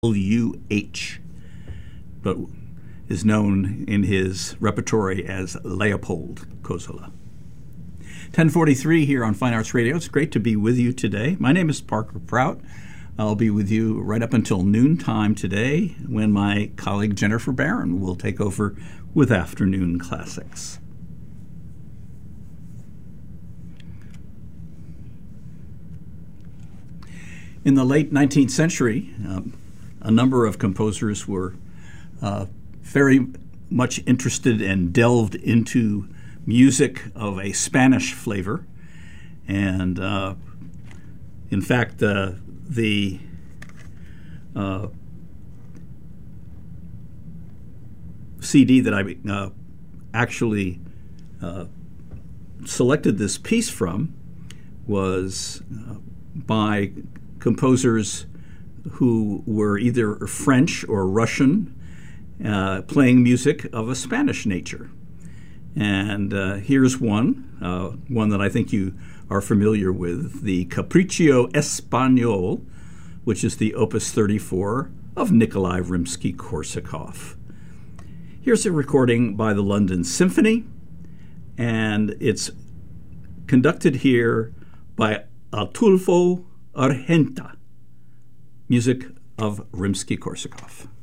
L-U-H, but is known in his repertory as Leopold Kozeler. 10:43 here on Fine Arts Radio. It's great to be with you today. My name is Parker Prout. I'll be with you right up until noontime today when my colleague Jennifer Barron will take over with Afternoon Classics. In the late 19th century, a number of composers were very much interested and delved into music of a Spanish flavor. And in fact, the CD that I actually selected this piece from was by composers who were either French or Russian, playing music of a Spanish nature. And here's one that I think you are familiar with, the Capriccio Espagnol, which is the Opus 34 of Nikolai Rimsky-Korsakov. Here's a recording by the London Symphony, and it's conducted here by Artulfo Argenta, music of Rimsky-Korsakov.